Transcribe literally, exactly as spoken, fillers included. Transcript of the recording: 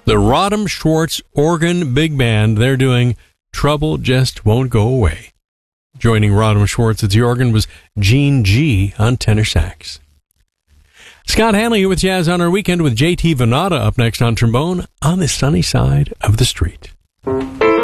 the Rodham Schwartz Organ Big Band. They're doing Trouble Just Won't Go Away. Joining Rodham Schwartz at the organ was Gene G. on tenor sax. Scott Hanley here with Jazz on Our Weekend with J T Venata up next on trombone on the sunny side of the street.